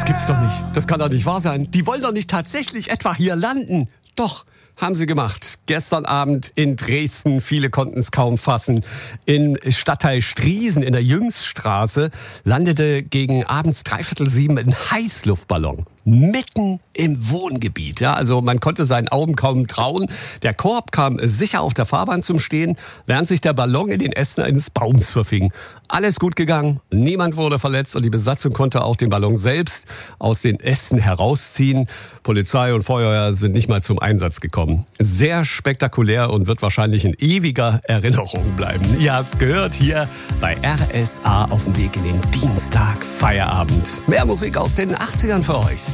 Das gibt's doch nicht. Das kann doch nicht wahr sein. Die wollen doch nicht tatsächlich etwa hier landen. Doch, haben sie gemacht. Gestern Abend in Dresden, viele konnten es kaum fassen. Im Stadtteil Striesen in der Jüngststraße landete gegen abends 6:45 ein Heißluftballon. Mitten im Wohngebiet. Ja, also man konnte seinen Augen kaum trauen. Der Korb kam sicher auf der Fahrbahn zum Stehen, während sich der Ballon in den Ästen eines Baums verfing. Alles gut gegangen, niemand wurde verletzt und die Besatzung konnte auch den Ballon selbst aus den Ästen herausziehen. Polizei und Feuerwehr sind nicht mal zum Einsatz gekommen. Sehr spektakulär und wird wahrscheinlich in ewiger Erinnerung bleiben. Ihr habt's gehört hier bei RSA auf dem Weg in den Dienstag Feierabend. Mehr Musik aus den 80ern für euch.